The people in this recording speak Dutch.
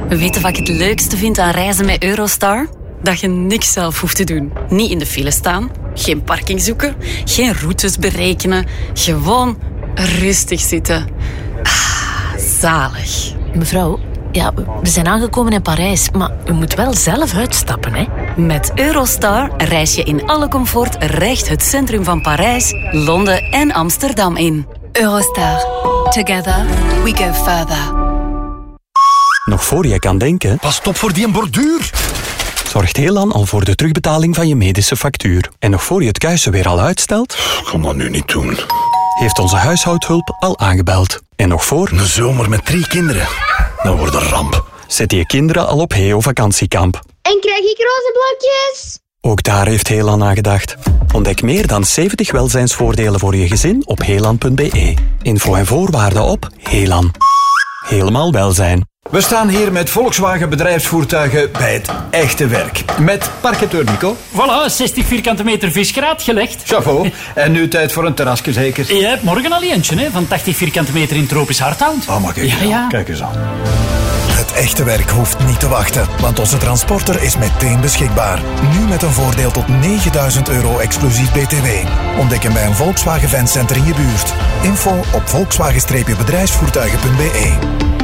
Weet je wat ik het leukste vind aan reizen met Eurostar? Dat je niks zelf hoeft te doen. Niet in de file staan, geen parking zoeken, geen routes berekenen. Gewoon rustig zitten. Zalig. Mevrouw, ja, we zijn aangekomen in Parijs, maar u moet wel zelf uitstappen, hè? Met Eurostar reis je in alle comfort recht het centrum van Parijs, Londen en Amsterdam in. Eurostar. Together we go further. Nog voor je kan denken... Pas op voor die borduur. Zorgt Helan al voor de terugbetaling van je medische factuur. En nog voor je het kuisen weer al uitstelt... Ik kan dat nu niet doen. Heeft onze huishoudhulp al aangebeld. En nog voor... Een zomer met 3 kinderen. Dat wordt een ramp. Zet je kinderen al op Heo vakantiekamp. En krijg ik roze blokjes? Ook daar heeft Helan aan gedacht. Ontdek meer dan 70 welzijnsvoordelen voor je gezin op helan.be. Info en voorwaarden op Helan. Helemaal welzijn. We staan hier met Volkswagen bedrijfsvoertuigen bij het echte werk. Met parketeur Nico. Voilà, 60 vierkante meter visgraat gelegd. Chapeau. En nu tijd voor een terrasje zeker? Je hebt morgen al eentje, hè, van 80 vierkante meter in tropisch hardhout. Oh, maar kijk eens aan. Ja. Kijk eens aan. Het echte werk hoeft niet te wachten, want onze transporter is meteen beschikbaar. Nu met een voordeel tot €9.000 exclusief BTW. Ontdek hem bij een Volkswagen Fancenter in je buurt. Info op volkswagen-bedrijfsvoertuigen.be.